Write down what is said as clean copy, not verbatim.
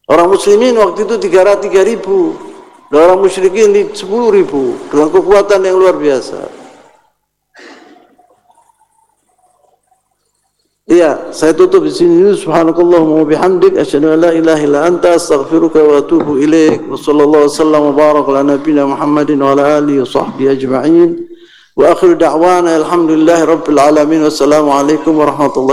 Orang muslimin waktu itu 3.000, dan orang musyrikin 10.000 dengan kekuatan yang luar biasa. Iya, saya tutup di sini. Subhanakallahumma wa bihamdik, asyhadu an la ilaha illa anta, astaghfiruka wa atubu ilaik. Wa sallallahu wasallam wa baraka ala nabiyyina Muhammadin wa ala alihi wa sahbihi ajma'in. Wa akhiru da'wana alhamdulillahi rabbil alamin. Wassalamu alaikum warahmatullahi